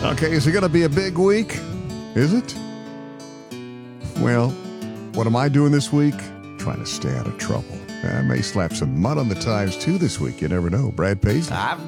Okay, is it going to be a big week? Is it? Well, what am I doing this week? Trying to stay out of trouble. I may slap some mud on the tires, too, this week. You never know. Brad Paisley. I've